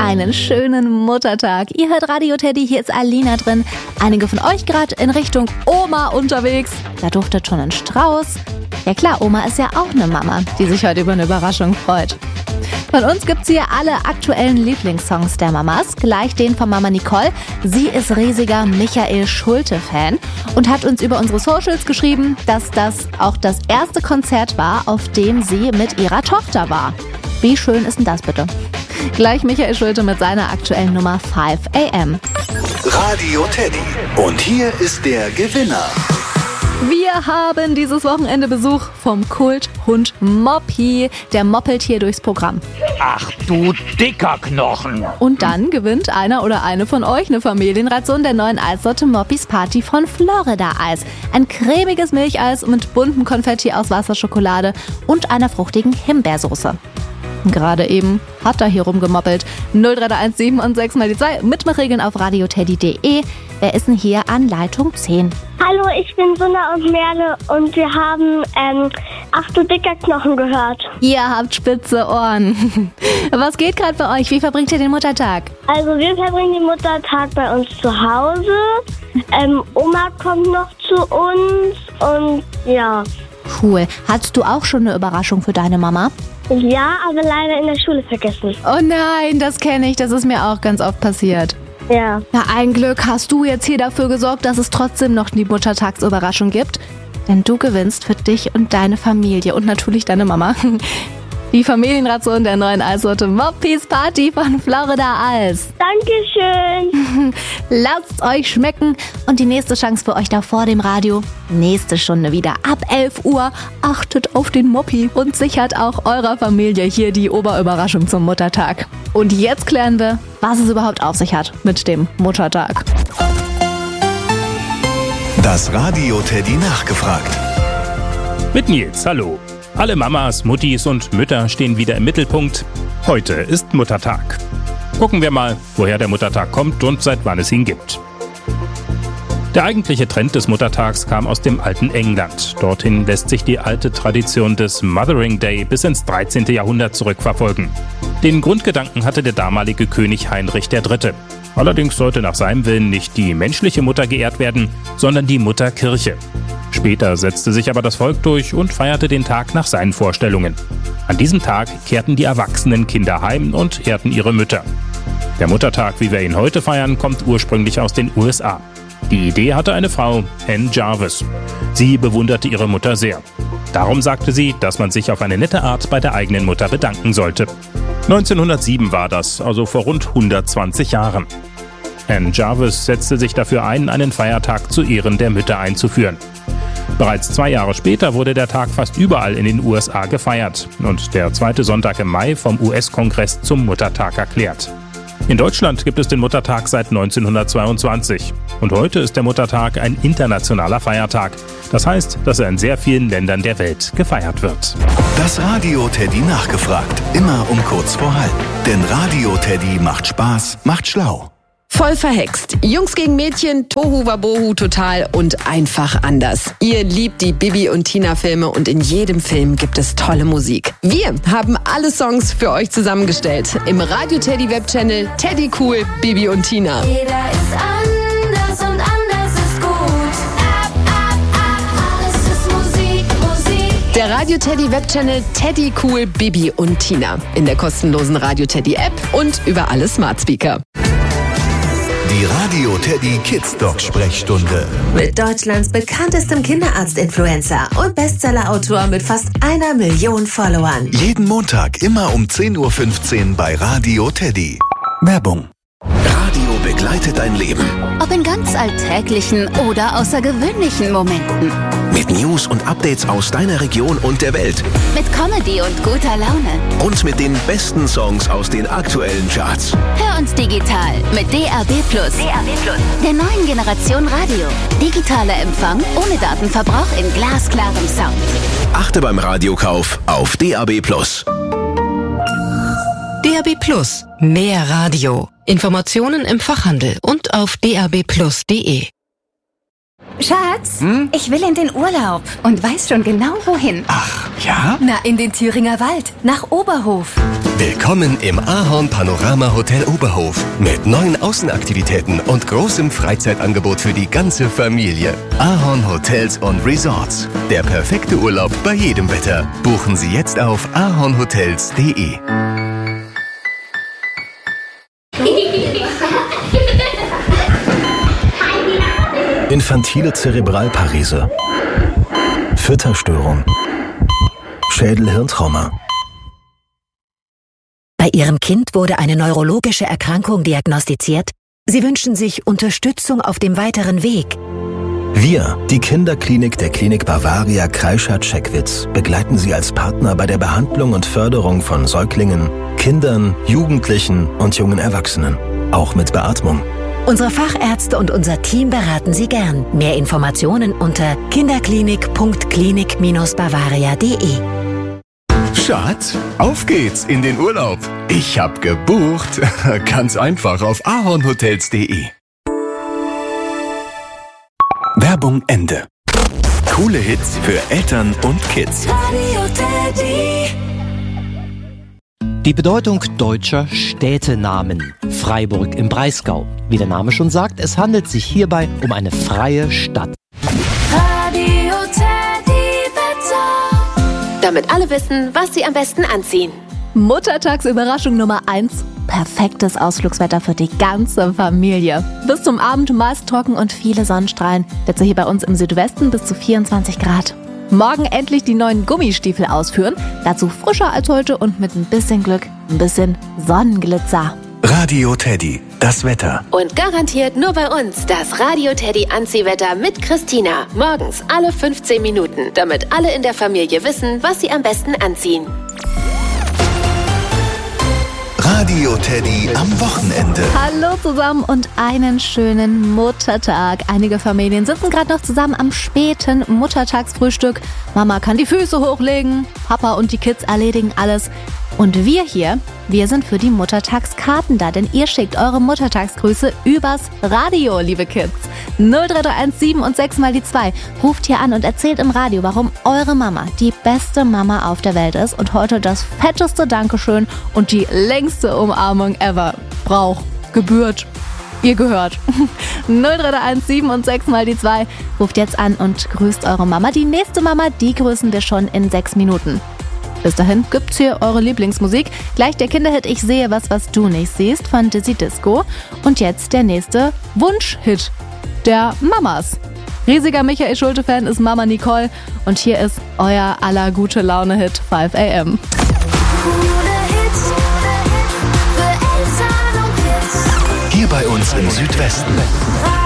einen schönen Muttertag. Ihr hört Radio Teddy, hier ist Alina drin. Einige von euch gerade in Richtung Oma unterwegs. Da duftet schon ein Strauß. Ja klar, Oma ist ja auch eine Mama, die sich heute über eine Überraschung freut. Von uns gibt's hier alle aktuellen Lieblingssongs der Mamas. Gleich den von Mama Nicole. Sie ist riesiger Michael Schulte-Fan und hat uns über unsere Socials geschrieben, dass das auch das erste Konzert war, auf dem sie mit ihrer Tochter war. Wie schön ist denn das bitte? Gleich Michael Schulte mit seiner aktuellen Nummer 5 AM. Radio Teddy. Und hier ist der Gewinner. Wir haben dieses Wochenende Besuch vom Kulthund Moppy. Der moppelt hier durchs Programm. Ach du dicker Knochen. Und dann gewinnt einer oder eine von euch eine Familienration der neuen Eissorte Moppys Party von Florida Eis. Ein cremiges Milcheis mit buntem Konfetti aus Wasserschokolade und einer fruchtigen Himbeersoße. Gerade eben hat er hier rumgemoppelt. 0317 und 6 mal die 2. Mitmachregeln auf radioteddy.de. Wer ist denn hier an Leitung 10? Hallo, ich bin Sunna und Merle und wir haben Ach du dicker Knochen gehört. Ihr habt spitze Ohren. Was geht gerade bei euch? Wie verbringt ihr den Muttertag? Also wir verbringen den Muttertag bei uns zu Hause. Oma kommt noch zu uns und ja. Cool. Hattest du auch schon eine Überraschung für deine Mama? Ja, aber leider in der Schule vergessen. Oh nein, das kenne ich. Das ist mir auch ganz oft passiert. Ja. Na, ein Glück hast du jetzt hier dafür gesorgt, dass es trotzdem noch die Muttertagsüberraschung gibt. Denn du gewinnst für dich und deine Familie und natürlich deine Mama die Familienration der neuen Eissorte Moppys Party von Florida Eis. Dankeschön. Lasst euch schmecken und die nächste Chance für euch da vor dem Radio. Nächste Stunde wieder ab 11 Uhr. Achtet auf den Moppy und sichert auch eurer Familie hier die Oberüberraschung zum Muttertag. Und jetzt klären wir, was es überhaupt auf sich hat mit dem Muttertag. Das Radio Teddy nachgefragt. Mit Nils, hallo. Alle Mamas, Muttis und Mütter stehen wieder im Mittelpunkt. Heute ist Muttertag. Gucken wir mal, woher der Muttertag kommt und seit wann es ihn gibt. Der eigentliche Trend des Muttertags kam aus dem alten England. Dorthin lässt sich die alte Tradition des Mothering Day bis ins 13. Jahrhundert zurückverfolgen. Den Grundgedanken hatte der damalige König Heinrich III. Allerdings sollte nach seinem Willen nicht die menschliche Mutter geehrt werden, sondern die Mutterkirche. Später setzte sich aber das Volk durch und feierte den Tag nach seinen Vorstellungen. An diesem Tag kehrten die erwachsenen Kinder heim und ehrten ihre Mütter. Der Muttertag, wie wir ihn heute feiern, kommt ursprünglich aus den USA. Die Idee hatte eine Frau, Anne Jarvis. Sie bewunderte ihre Mutter sehr. Darum sagte sie, dass man sich auf eine nette Art bei der eigenen Mutter bedanken sollte. 1907 war das, also vor rund 120 Jahren. Anne Jarvis setzte sich dafür ein, einen Feiertag zu Ehren der Mütter einzuführen. Bereits 2 Jahre später wurde der Tag fast überall in den USA gefeiert und der zweite Sonntag im Mai vom US-Kongress zum Muttertag erklärt. In Deutschland gibt es den Muttertag seit 1922 und heute ist der Muttertag ein internationaler Feiertag. Das heißt, dass er in sehr vielen Ländern der Welt gefeiert wird. Das Radio Teddy nachgefragt. Immer um kurz vor halb. Denn Radio Teddy macht Spaß, macht schlau. Voll verhext. Jungs gegen Mädchen, Tohu Wabohu total und einfach anders. Ihr liebt die Bibi und Tina Filme und in jedem Film gibt es tolle Musik. Wir haben alle Songs für euch zusammengestellt. Im Radio Teddy Webchannel Teddy Cool, Bibi und Tina. Jeder ist anders und anders ist gut. Alles ist Musik, Musik. Der Radio Teddy Webchannel Teddy Cool, Bibi und Tina. In der kostenlosen Radio Teddy App und über alle Smart Speaker. Die Radio Teddy Kids Dog Sprechstunde. Mit Deutschlands bekanntestem Kinderarztinfluencer und Bestsellerautor mit fast 1 Million Followern. Jeden Montag immer um 10.15 Uhr bei Radio Teddy. Werbung. Radio begleitet dein Leben. Ob in ganz alltäglichen oder außergewöhnlichen Momenten. Mit News und Updates aus deiner Region und der Welt. Mit Comedy und guter Laune. Und mit den besten Songs aus den aktuellen Charts. Hör uns digital mit DAB+. Der neuen Generation Radio. Digitaler Empfang ohne Datenverbrauch in glasklarem Sound. Achte beim Radiokauf auf DAB+. DAB+. Mehr Radio. Informationen im Fachhandel und auf dabplus.de. Schatz, ich will in den Urlaub und weiß schon genau wohin. Ach, ja? Na, in den Thüringer Wald, nach Oberhof. Willkommen im Ahorn Panorama Hotel Oberhof mit 9 Außenaktivitäten und großem Freizeitangebot für die ganze Familie. Ahorn Hotels und Resorts. Der perfekte Urlaub bei jedem Wetter. Buchen Sie jetzt auf ahornhotels.de. Infantile Zerebralparese, Fütterstörung, Schädel-Hirntrauma. Bei Ihrem Kind wurde eine neurologische Erkrankung diagnostiziert. Sie wünschen sich Unterstützung auf dem weiteren Weg. Wir, die Kinderklinik der Klinik Bavaria Kreischer-Checkwitz, begleiten Sie als Partner bei der Behandlung und Förderung von Säuglingen, Kindern, Jugendlichen und jungen Erwachsenen, auch mit Beatmung. Unsere Fachärzte und unser Team beraten Sie gern. Mehr Informationen unter kinderklinik.klinik-bavaria.de. Schatz, auf geht's in den Urlaub. Ich hab gebucht. Ganz einfach auf ahornhotels.de. Werbung Ende. Coole Hits für Eltern und Kids. Radio Teddy. Die Bedeutung deutscher Städtenamen. Freiburg im Breisgau. Wie der Name schon sagt, es handelt sich hierbei um eine freie Stadt. Radio Teddy Wetter. Damit alle wissen, was sie am besten anziehen. Muttertagsüberraschung Nummer 1. Perfektes Ausflugswetter für die ganze Familie. Bis zum Abend meist trocken und viele Sonnenstrahlen. Dazu hier bei uns im Südwesten bis zu 24 Grad. Morgen endlich die neuen Gummistiefel ausführen. Dazu frischer als heute und mit ein bisschen Glück ein bisschen Sonnenglitzer. Radio Teddy, das Wetter. Und garantiert nur bei uns das Radio Teddy Anziehwetter mit Christina. Morgens alle 15 Minuten, damit alle in der Familie wissen, was sie am besten anziehen. Radio Teddy am Wochenende. Hallo zusammen und einen schönen Muttertag. Einige Familien sitzen gerade noch zusammen am späten Muttertagsfrühstück. Mama kann die Füße hochlegen, Papa und die Kids erledigen alles. Und wir hier, wir sind für die Muttertagskarten da, denn ihr schickt eure Muttertagsgrüße übers Radio, liebe Kids. 03317 und 6 mal die 2. Ruft hier an und erzählt im Radio, warum eure Mama die beste Mama auf der Welt ist und heute das fetteste Dankeschön und die längste Umarmung ever gebührt. Ihr gehört. 03317 und 6 mal die 2. Ruft jetzt an und grüßt eure Mama. Die nächste Mama, die grüßen wir schon in 6 Minuten. Bis dahin gibt's hier eure Lieblingsmusik. Gleich der Kinderhit Ich sehe was du nicht siehst von Dizzy Disco. Und jetzt der nächste Wunschhit der Mamas. Riesiger Michael Schulte-Fan ist Mama Nicole. Und hier ist euer aller gute Laune-Hit 5 AM. Hier bei uns im Südwesten.